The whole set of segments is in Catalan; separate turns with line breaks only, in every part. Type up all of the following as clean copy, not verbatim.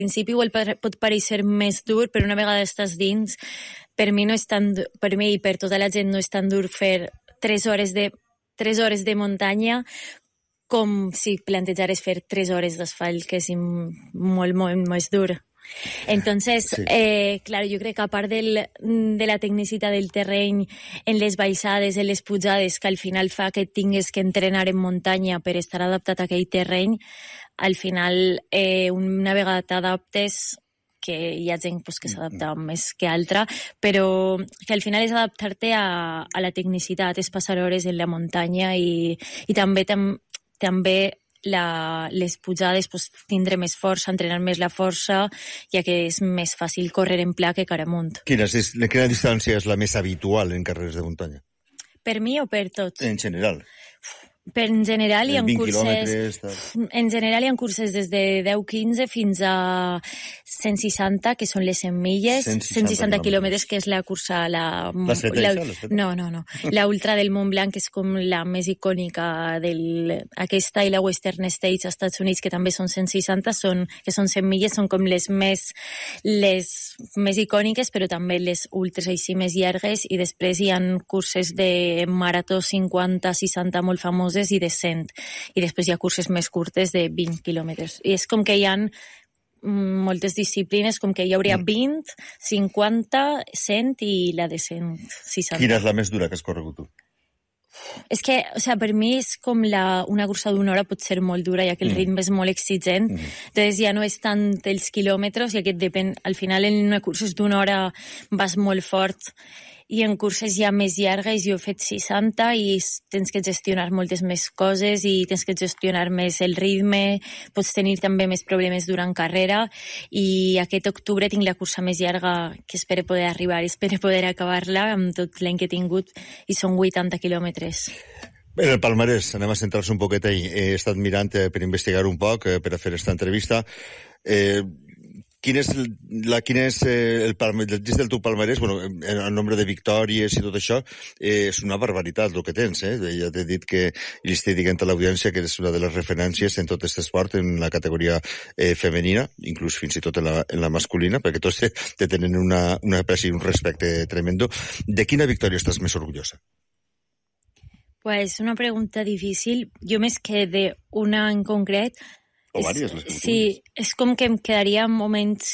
principi igual pot parèixer més dur, però una vegada estàs dins, per mi i per tota la gent no és tan dur fer 3 hores de muntanya com si plantejares fer 3 hores d'asfalt, que és molt, molt més dur. Entonces, claro, yo creo que a part de la tecnicitat del terreny en les baixades, en les pujades, que al final fa que tingues que entrenar en muntanya per estar adaptat a aquell terreny, al final, una vegada t'adaptes, que hi ha gent que s'adapta més que altra, però que al final és adaptar-te a la tecnicitat, és passar hores en la muntanya i també les pujades, tindre més força, entrenar més la força, ja que és més fàcil córrer en pla que cara amunt.
Quina distància és la més habitual en carreres de muntanya?
Per mi o per tots?
En general.
En general hi ha curses... En general hi ha curses des de 10-15 fins a 160, que són les 100 milles, 160 quilòmetres, que és la cursa... No. La Ultra del Mont Blanc, que és com la més icònica aquesta, i la Western States als Estats Units, que també són 160, que són 100 milles, són com les més icòniques, però també les ultres així més llargues, i després hi ha curses de marató 50-60 molt famoses i de 100, i després hi ha curses més curtes de 20 quilòmetres. I és com que hi ha moltes disciplines, com que hi hauria 20, 50, 100 i la de 160.
Quina és la més dura que has corregut tu?
És que, per mi és com una cursa d'una hora pot ser molt dura, ja que el ritme és molt exigent. Entonces ja no és tant els quilòmetres, ja que depèn, al final en una cursa d'una hora vas molt fort, i en curses ja més llargues jo he fet 60 i tens que gestionar moltes més coses i tens que gestionar més el ritme, pots tenir també més problemes durant carrera, i aquest octubre tinc la cursa més llarga que espero poder arribar, espero poder acabar-la amb tot l'any que he tingut, i són 80 quilòmetres.
Bé, el palmarès, anem a centrar-se un poquet ahí. He estat mirant per investigar un poc, per a fer esta entrevista. Quin és el palmarès del teu palmarès? Bueno, el nombre de victòries i tot això és una barbaritat el que tens, Ja t'he dit que, i li estic dient a l'audiència, que és una de les referències en tot aquest esport, en la categoria femenina, inclús fins i tot en la masculina, perquè tots te tenen una apreci i un respecte tremendo. De quina victòria estàs més orgullosa?
Pues una pregunta difícil. Jo més que d'una en concret...
O diverses, les que
sí, és com que em quedaria en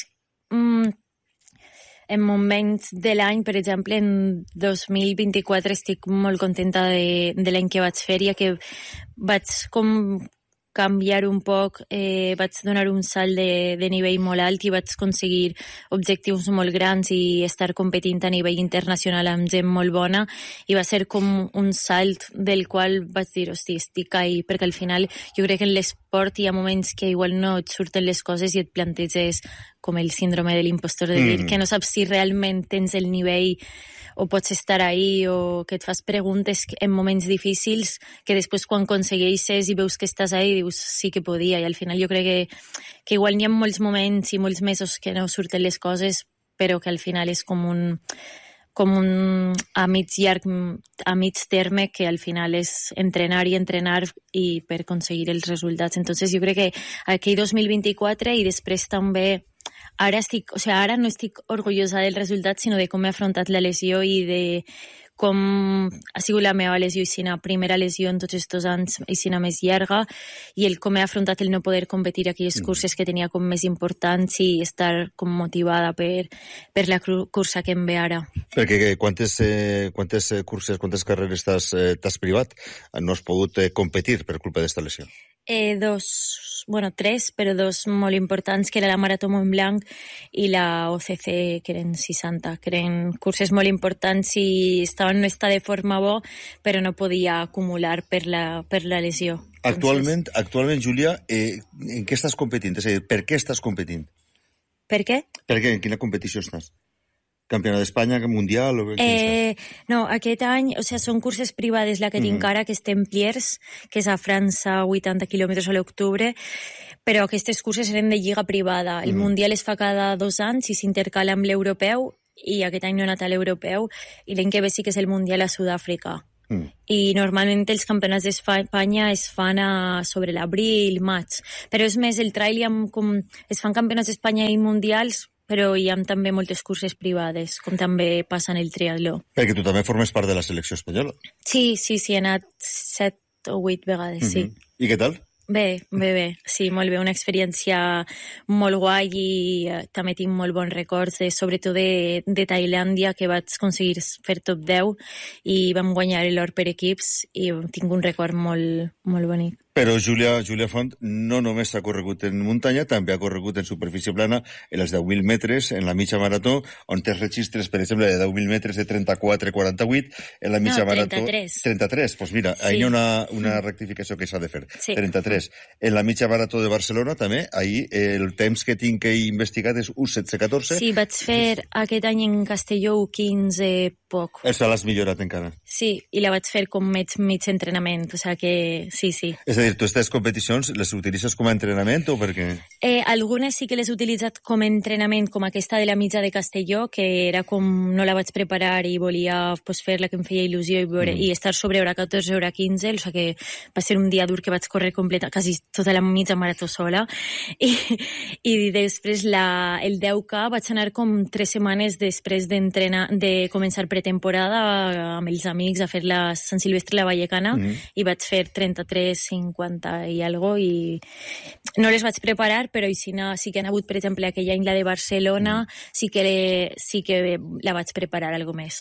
moments de l'any. Per exemple, en 2024 estic molt contenta de l'any que vaig fer, ja que vaig com canviar un poc, vaig donar un salt de nivell molt alt i vaig aconseguir objectius molt grans i estar competint a nivell internacional amb gent molt bona, i va ser com un salt del qual vaig dir, hosti, estic ahí, perquè al final jo crec que en l'esport hi ha moments que igual no et surten les coses i et planteges com el síndrome de l'impostor, de dir que no saps si realment tens el nivell o pots estar ahí, o que et fas preguntes en moments difícils que després quan aconsegueixes i veus que estàs ahí dius sí que podia, i al final jo crec que igual hi ha molts moments i molts mesos que no surten les coses, però que al final és com un a mig terme, que al final és entrenar i per aconseguir els resultats. Entonces jo crec que aquell 2024 i després també ara no estic orgullosa del resultat, sinó de com he afrontat la lesió i de com ha sigut la meva lesió, la primera lesió en tots aquests anys, la més llarga, i com he afrontat el no poder competir a aquelles curses que tenia com més importants i estar com motivada per la cursa que em ve ara.
Perquè quantes curses, quantes carreres t'has privat? No has pogut competir per culpa d'esta lesió?
3, però 2 molt importants, que era la Marató Mont Blanc i la OCC, que eren 60, que eren curses molt importants i estava en un estat de forma bo, però no podia acumular per la lesió.
Actualment, Júlia, en què estàs competint? És a dir, per què estàs competint?
Per què?
Per què? En quina competició estàs? Campionat d'Espanya, Mundial?
No, aquest any, són curses privades la que tinc ara, que és Templiers, que és a França, 80 quilòmetres a l'octubre, però aquestes curses eren de lliga privada. El Mundial es fa cada 2 anys i s'intercala amb l'europeu, i aquest any no he anat a l'europeu, i l'any que ve sí que és el Mundial a Sud-àfrica. I normalment els campionats d'Espanya es fan sobre l'abril, maig. Però és més, el trail es fan campionats d'Espanya i mundials, però hi ha també moltes curses privades, com també passa en el triatló.
Perquè tu també formes part de la selecció espanyola.
Sí, he anat 7 o 8 vegades, sí.
I què tal?
Bé. Sí, molt bé. Una experiència molt guai i també tinc molt bons records, sobretot de Tailàndia, que vaig aconseguir fer top 10 i vam guanyar l'or per equips i tinc un record molt, molt bonic.
Però Júlia Font no només ha corregut en muntanya, també ha corregut en superfície plana, en els 10.000 metres, en la mitja marató, on té registres, per exemple, de 10.000 metres de 34-48, en la mitja marató...
33.
33, doncs mira, ahir hi ha una rectificació que s'ha de fer. Sí. 33. En la mitja marató de Barcelona, també, ahir el temps que tinc que he investigat és 1:17:14.
Sí, vaig fer aquest any en Castelló 15 poc.
Això l'has millorat encara.
Sí, i la vaig fer com mig entrenament, o sigui que sí.
És a dir, tu aquestes competicions les utilitzes com a entrenament o per què?
Algunes sí que les he utilitzat com a entrenament, com aquesta de la mitja de Castelló, que era com no la vaig preparar i volia fer la que em feia il·lusió i estar sobre hora 14, hora 15, o sigui que va ser un dia dur que vaig córrer quasi tota la mitja marató sola. I després el 10K vaig anar com 3 setmanes després de començar pretemporada amb els amics a fer la Sant Silvestre i la Vallecana i vaig fer 33-50 i algo i no les vaig preparar, però sí que han hagut, per exemple, aquell any la de Barcelona, sí que la vaig preparar algo més.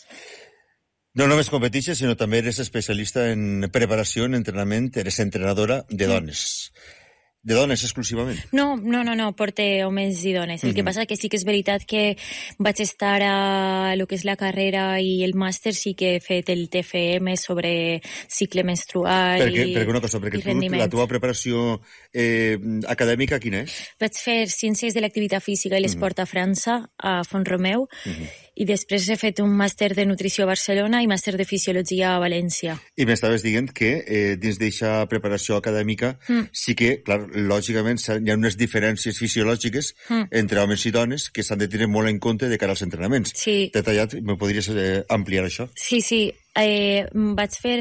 No només competixes, sinó també eres especialista en preparació, en entrenament, eres entrenadora de dones. De dones, exclusivament?
No, porte homes i dones. El que passa que sí que és veritat que vaig estar a lo que és la carrera i el màster, sí que he fet el TFM sobre cicle menstrual
perquè una cosa, perquè la teva preparació acadèmica quina és?
Vaig fer Ciències de l'Activitat Física i l'Esport a França, a Font-romeu, i després he fet un màster de nutrició a Barcelona i màster de fisiologia a València.
I m'estaves dient que dins d'aquesta preparació acadèmica sí que, clar, lògicament hi ha unes diferències fisiològiques entre homes i dones que s'han de tenir molt en compte de cara als entrenaments.
Sí.
Detallat, me podries ampliar això?
Sí. Vaig fer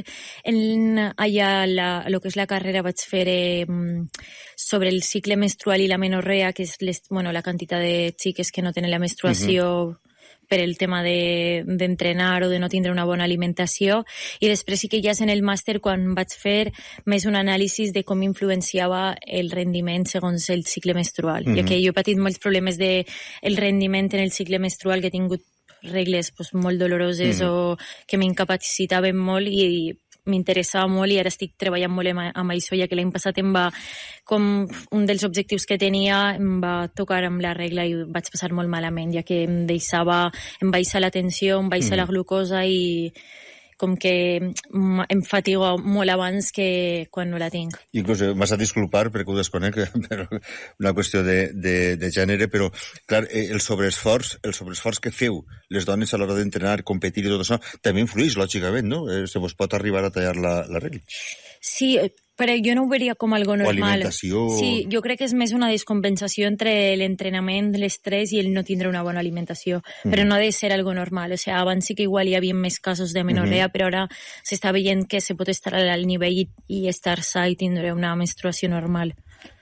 allà el que és la carrera, vaig fer sobre el cicle menstrual i la menorrea, que és la quantitat de xiques que no tenen la menstruació per el tema d'entrenar o de no tindre una bona alimentació, i després sí que ja és en el màster quan vaig fer més un anàlisi de com influenciava el rendiment segons el cicle menstrual, ja que jo he patit molts problemes del rendiment en el cicle menstrual, que he tingut regles molt doloroses o que m'incapacitaven molt i m'interessava molt, i ara estic treballant molt amb això, ja que l'any passat com un dels objectius que tenia em va tocar amb la regla i vaig passar molt malament, ja que em baixa la tensió, em baixa la glucosa i com que em fatigo molt abans que quan no la tinc.
Inclús m'has de disculpar perquè ho desconec, per una qüestió de gènere, però clar, el sobreesforç que feu les dones a l'hora d'entrenar, competir i tot això, també influeix, lògicament, no? Se vos pot arribar a tallar la regla.
Sí, però jo no ho veuria com algo normal.
O alimentació...
Sí, jo crec que és més una descompensació entre l'entrenament, l'estrès i el no tindre una bona alimentació, però no ha de ser algo normal. O sigui, abans sí que igual hi havia més casos de menorrea, però ara s'està veient que se pot estar al nivell i estar sa i tindre una menstruació normal.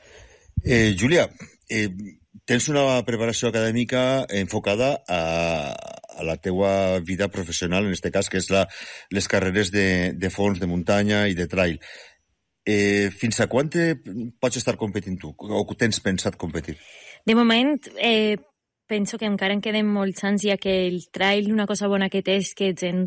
Júlia, tens una preparació acadèmica enfocada a la teua vida professional, en aquest cas, que és les carreres de fons, de muntanya i de trail. Fins a quan pots estar competint tu? O tens pensat competir?
De moment, penso que encara en queden molts anys, ja que el trail, una cosa bona que té és que gent...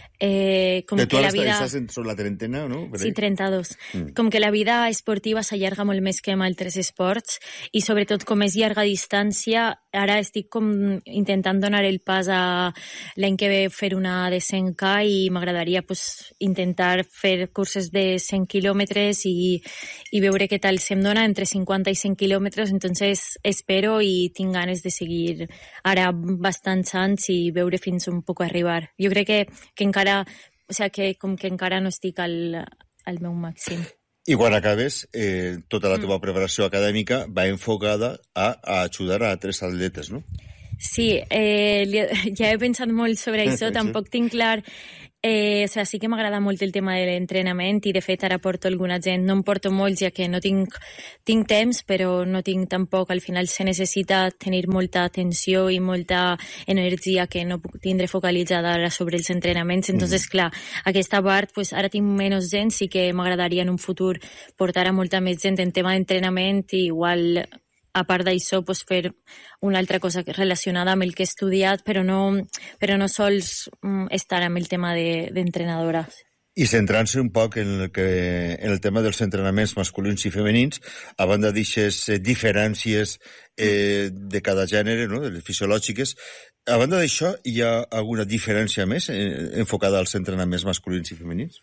tu ara estàs sobre la trentena, no?
Sí, 32. Com que la vida esportiva s'allarga molt més que en altres esports, i sobretot com és llarga distància, ara estic com intentant donar el pas a l'any que ve fer una de 100K i m'agradaria intentar fer curses de 100 quilòmetres i veure què tal se'm dona entre 50 i 100 quilòmetres, entonces espero i tinc ganes de seguir ara bastants anys i veure fins on puc arribar. Jo crec que encara, o sigui, que com que encara no estic al meu màxim.
I quan acabes, tota la teva preparació acadèmica va enfocada a ajudar a altres atletes, no?
Sí, ja he pensat molt sobre això, tampoc tinc clar O sigui, sí que m'agrada molt el tema de l'entrenament i de fet ara porto alguna gent, no em porto molts ja que no tinc temps, però no tinc tampoc, al final se necessita tenir molta atenció i molta energia que no puc tindre focalitzada ara sobre els entrenaments, entonces clar, aquesta part, pues ara tinc menys gent, sí que m'agradaria en un futur portar a molta més gent en tema d'entrenament i igual a part d'això, pues, fer una altra cosa relacionada amb el que he estudiat, però no sols estar amb el tema d'entrenadora.
I centrant-se un poc en el tema dels entrenaments masculins i femenins, a banda d'aixes diferències de cada gènere, no? De les fisiològiques, a banda d'això, hi ha alguna diferència més enfocada als entrenaments masculins i femenins?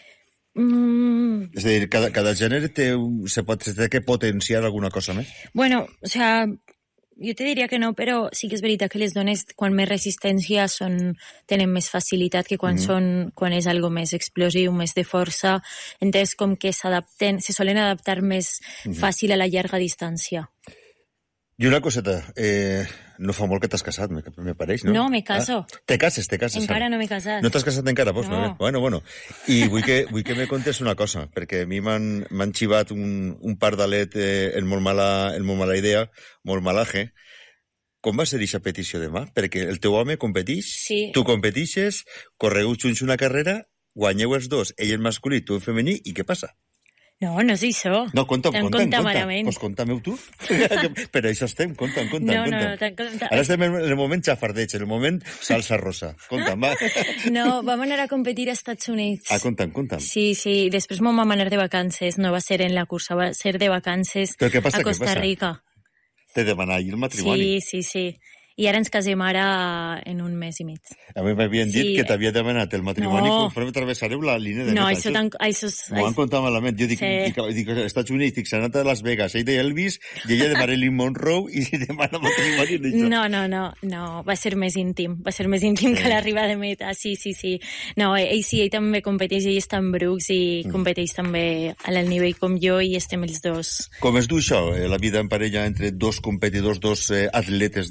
És a dir, cada gènere té que potenciar alguna cosa més?
Bueno, o sea, jo te diria que no, però sí que és veritat que les dones, quan més resistència, tenen més facilitat que quan és algo més explosiu, més de força. Entonces, com que se solen adaptar més fàcil a la llarga distància.
I una coseta, no fa molt que t'has casat, me pareix, no?
No, me caso.
Te cases.
Encara no m'he casat.
No t'has casat encara, pues?
No.
Bueno. I vull que me contes una cosa, perquè a mi m'han xivat un par d'alet en molt mala idea, molt malaje. Com va ser aquesta petició demà? Perquè el teu home competeix,
sí.
Tu competixes, correu junts una carrera, guanyeu els dos, ell en masculí, tu en femení, i què passa?
No és això.
No, conta.
Malament.
Pues conta-me-ho tu. Per això estem, conta.
No,
Ara estem en el moment xafardeig, en el moment salsa rosa. Conta'm, va.
No, vam anar a competir a Estats Units.
Conta'm.
Sí, després vam anar de vacances, no va ser en la cursa, va ser de vacances a Costa Rica.
Te demana ahir el matrimoni.
Sí. I ara ens casem ara en un mes i mig.
A mi m'havien dit que t'havia demanat el matrimoni conforme travessareu la línia de meta.
No, això és...
M'ho han contat malament. Jo dic, Estats Units, dic, s'ha anat a Las Vegas, ell d'Elvis, i ella de Marilyn Monroe, i demana matrimoni.
No, va ser més íntim. Va ser més íntim que l'arribada de meta, sí. No, ell també competeix, ell està en Brooks i competeix també al nivell com jo i estem els dos.
Com es du això, la vida en parella entre dos competidors, dos atletes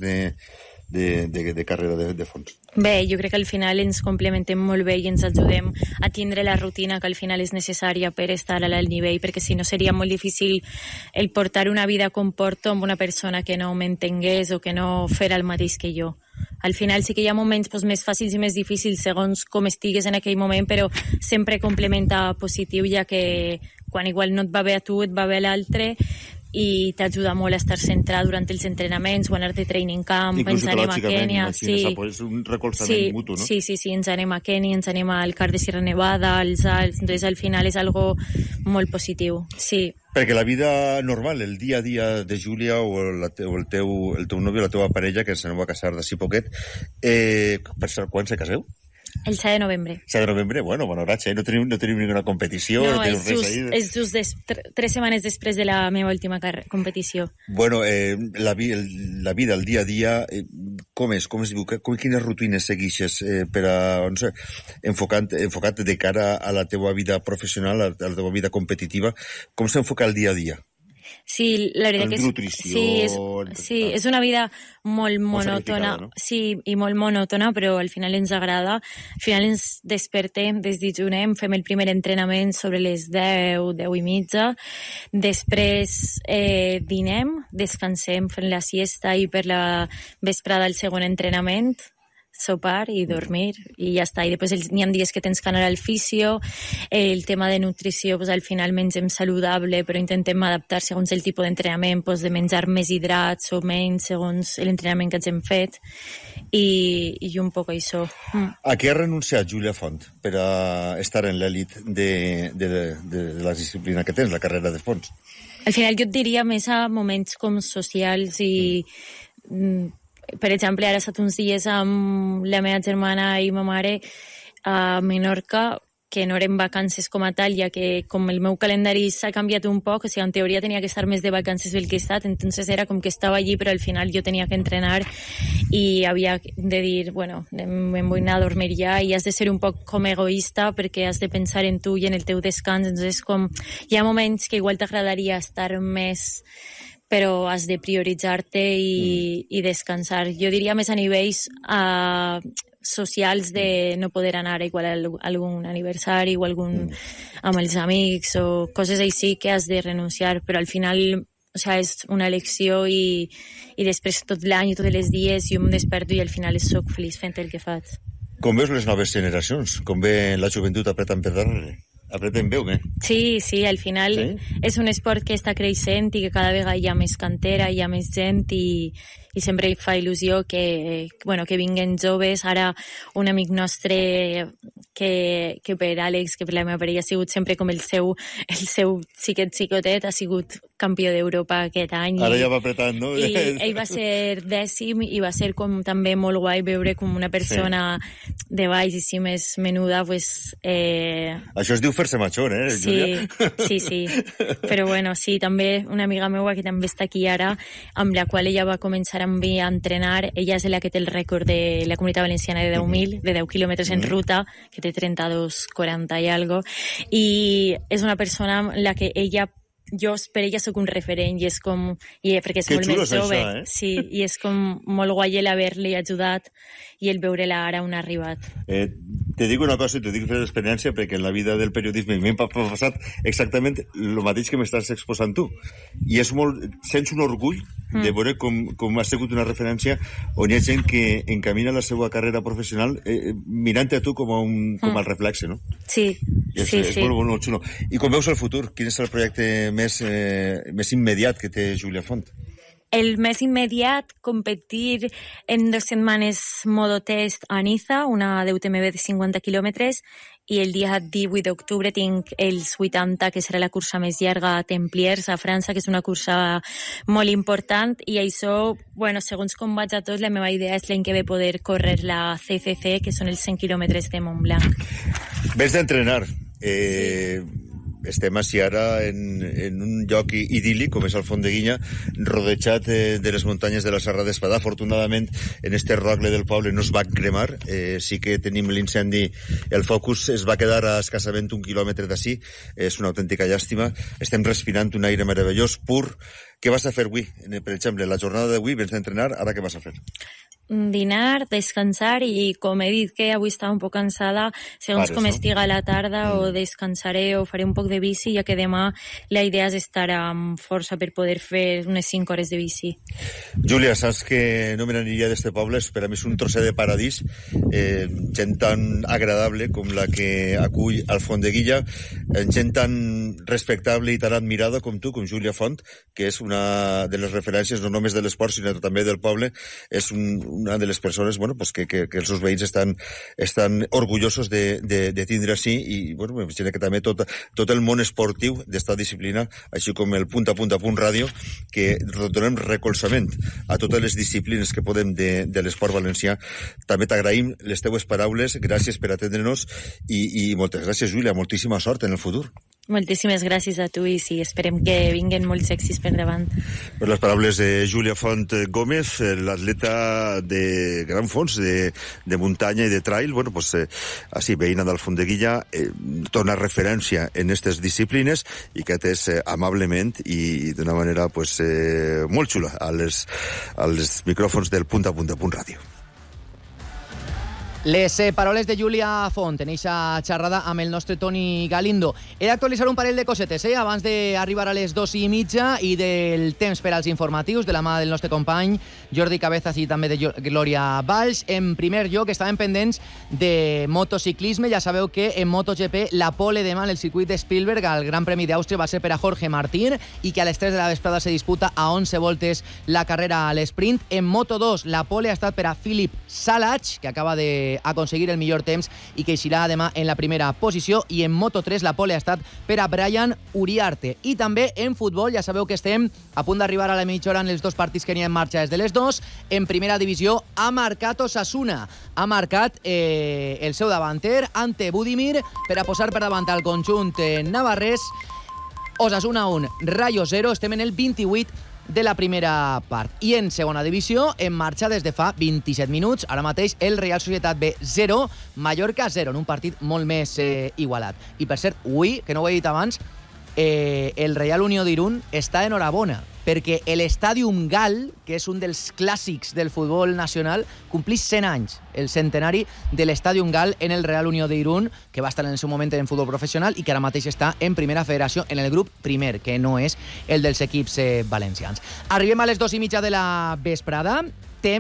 de carrera de fons?
Bé, jo crec que al final ens complementem molt bé i ens ajudem a tindre la rutina que al final és necessària per estar al nivell, perquè si no seria molt difícil el portar una vida com porto amb una persona que no m'entengués o que no fera el mateix que jo. Al final sí que hi ha moments més fàcils i més difícils segons com estigues en aquell moment, però sempre complementa positiu, ja que quan igual no et va bé a tu, et va bé a l'altre, i t'ajuda molt a estar centrat durant els entrenaments o anar de training camp,
inclús
ens anem a Kènia.
És un recolzament mutu, no?
Sí, ens anem a Kènia, ens anem al Car de Sierra Nevada, als Alps, entonces al final és algo molt positiu, sí.
Perquè la vida normal, el dia a dia de Júlia o el teu nòvio, la teva parella, que s'aneu a casar d'ací poquet, per cert, quan se caseu?
El 7 de novembre.
7 de novembre, bueno, ratxa, no teniu ninguna competició.
No, és just 3 setmanes després de la meva última competició.
Bueno, la vida, el dia a dia, com és? Quines rutines seguixes per a, no sé, enfocat de cara a la teva vida professional, a la teva vida competitiva? Com s'enfoca el dia a dia?
Sí, la veritat que és una vida molt monòtona, no? Sí, i molt monòtona, però al final ens agrada. Al final ens despertem, desdijunem, fem el primer entrenament sobre les 10 i mitja, després dinem, descansem, fem la siesta i per la vesprada el segon entrenament, sopar i dormir i ja està. I després n'hi ha dies que tens que anar al fisio, el tema de nutrició, al final mengem saludable, però intentem adaptar segons el tipus d'entrenament, de menjar més hidrats o menys segons l'entrenament que ens hem fet i un poc això.
A què ha renunciat Júlia Font per a estar en l'elit de la disciplina que tens, la carrera de fons?
Al final jo et diria més a moments com socials i per exemple, ara he estat uns dies amb la meva germana i ma mare a Menorca, que no eren vacances com a tal, ja que com el meu calendari s'ha canviat un poc, o sigui, en teoria tenia que estar més de vacances del que he estat, entonces era com que estava allí, però al final jo tenia que entrenar i havia de dir, bueno, me'n vull anar a dormir ja, i has de ser un poc com egoista perquè has de pensar en tu i en el teu descans, entonces com hi ha moments que igual t'agradaria estar més, però has de prioritzar-te i descansar. Jo diria més a nivells socials de no poder anar igual a algun aniversari o amb els amics o coses així que has de renunciar, però al final és una elecció i després tot l'any i tots els dies jo em desperto i al final soc feliç fent el que faig.
Com veus les noves generacions? Com ve la joventut apretant per darrere? Apreten bé o què?
Sí, al final és un esport que està creixent i que cada vegada hi ha més cantera, hi ha més gent i sempre fa il·lusió que vinguen joves. Ara un amic nostre que per Àlex, que per la meva parella ha sigut sempre com el seu xicotet, ha sigut campió d'Europa aquest any.
Ara ja va apretant, no?
I ell va ser 10è i va ser com també molt guai veure com una persona de baix i si més menuda, pues...
Això es diu fer-se major, Júlia?
Sí. Però bueno, sí, també una amiga meva que també està aquí ara, amb la qual ella va començar amb mi a entrenar. Ella és la que té el rècord de la Comunitat Valenciana de 10.000, de 10 quilòmetres en ruta, que té 32,40 i algo, i és una persona amb la que jo per ella sóc un referent i és com... perquè és molt més jove.
Això,
sí, i és com molt guai el haver-li ajudat i el veure-la ara on ha arribat.
Te dic una cosa i t'ho dic per experiència perquè en la vida del periodisme m'ha passat exactament el mateix que m'estàs exposant tu. I és sents un orgull de veure com ha sigut una referència on hi ha gent que encamina la seva carrera professional mirant a tu com al reflexe, no?
Sí.
És molt xulo. I com veus el futur? Quin és el projecte més immediat que té Júlia Font?
El més immediat, competir en 2 setmanes modo test a Niza, una d'UTMB de 50 quilòmetres, i el dia 18 d'octubre tinc els 80, que serà la cursa més llarga a Templiers, a França, que és una cursa molt important, i això, segons com vaig a tot, la meva idea és l'any que ve poder córrer la CCC, que són els 100 quilòmetres de Montblanc.
Ves d'entrenar. Estem així ara en un lloc idíl·lic com és el Font-de-Guinya, rodejat de les muntanyes de la Serra d'Espadà. Afortunadament en este rogle del poble no es va cremar, sí que tenim l'incendi, el focus es va quedar a escassament 1 quilòmetre d'ací, és una autèntica llàstima. Estem respirant un aire meravellós, pur. Què vas a fer avui? Per exemple, la jornada d'avui vens d'entrenar, ara què vas a fer?
Dinar, descansar i com he dit que avui estava un poc cansada, segons com estigui a la tarda o descansaré o faré un poc de bici, ja que demà la idea és estar amb força per poder fer unes 5 hores de bici.
Júlia, saps que no me n'aniria d'este poble, per a mi és un trosset de paradís, gent tan agradable com la que acull al Font-de-Guilla, gent tan respectable i tan admirada com tu, com Júlia Font, que és una de les referències no només de l'esport sinó també del poble, és una de les persones que els seus veïns estan orgullosos de tindre així i m'imagino que també tot el món esportiu d'esta disciplina, així com el Punt a Punt Ràdio, que donem recolzament a totes les disciplines que podem de l'esport valencià. També t'agraïm les teues paraules, gràcies per atendre-nos i moltes gràcies, Júlia, moltíssima sort en el futur.
Moltíssimes gràcies a tu i sí, esperem que vinguen molts èxits per davant.
Per les paraules de Júlia Font Gómez, l'atleta de gran fons de muntanya i de trail, així, veïna del Font-de-Guilla, dona referència en aquestes disciplines i que atès amablement i d'una manera molt xula als micròfons del Punt a Punt Ràdio.
Les paraules de Júlia Font en eixa xerrada amb el nostre Toni Galindo. He d'actualitzar un parell de cosetes, abans d'arribar a les 2:30 i del temps per als informatius, de la mà del nostre company Jordi Cabezas i també de Glòria Valls. En primer lloc, estaven pendents de motociclisme. Ja sabeu que en MotoGP la pole demà en el circuit de Spielberg al Gran Premi d'Àustria va ser per a Jorge Martín i que a les 3 de la vesprada se disputa a 11 voltes la carrera a l'esprint. En Moto2 la pole ha estat per a Filip Saladj, que acaba de aconseguir el millor temps i que eixirà demà en la primera posició, i en Moto3 la pole ha estat per a Brian Uriarte. I també en futbol, ja sabeu que estem a punt d'arribar a la mitja hora en els 2 partits que n'hi ha en marxa des de les 2. En primera divisió ha marcat Osasuna, ha marcat el seu davanter Ante Budimir per a posar per davant al conjunt navarrès. Osasuna 1, Rayo 0, estem en el 28 de la primera part. I en segona divisió, en marxa des de fa 27 minuts, ara mateix el Real Societat B 0, Mallorca 0, en un partit molt més igualat. I per cert, avui, que no ho he dit abans, el Real Unió d'Irún està enhorabona, perquè l'Estàdium Gal, que és un dels clàssics del futbol nacional, complís 100 anys, el centenari de l'Estàdium Gal en el Real Unió d'Irún, que va estar en el seu moment en futbol professional i que ara mateix està en primera federació, en el grup primer, que no és el dels equips valencians. Arribem a les 2:30 de la vesprada.